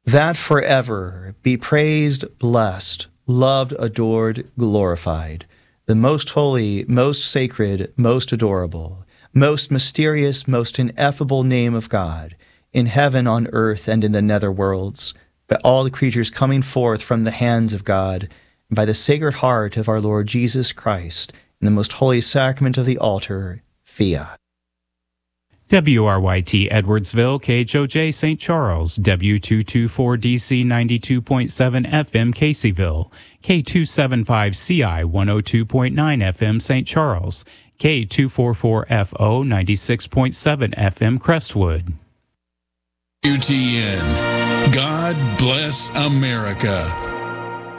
that forever be praised, blessed, loved, adored, glorified, the most holy, most sacred, most adorable, most mysterious, most ineffable name of God, in heaven, on earth, and in the nether worlds, by all the creatures coming forth from the hands of God, and by the Sacred Heart of our Lord Jesus Christ, in the most holy sacrament of the altar, Fiat. WRYT Edwardsville, KHOJ St. Charles, W224DC 92.7 FM Caseyville, K275CI 102.9 FM St. Charles, K244FO 96.7 FM Crestwood. UTN. God bless America.